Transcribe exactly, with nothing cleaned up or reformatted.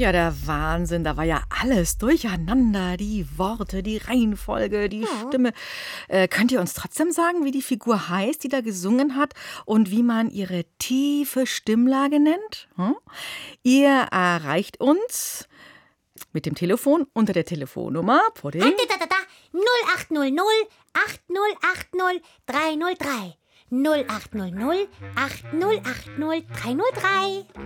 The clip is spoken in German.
Ja, der Wahnsinn, da war ja alles durcheinander. Die Worte, die Reihenfolge, die Hm. Stimme. Äh, könnt ihr uns trotzdem sagen, wie die Figur heißt, die da gesungen hat und wie man ihre tiefe Stimmlage nennt? Hm? Ihr erreicht uns mit dem Telefon unter der Telefonnummer Pudding. Halt, da, da, da. null acht null null acht null acht null drei null drei. null acht null null acht null acht null drei null drei.